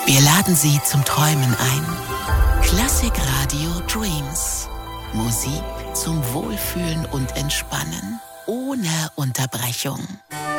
Wir laden Sie zum Träumen ein. Classic Radio Dreams. Musik zum Wohlfühlen und Entspannen. Ohne Unterbrechung.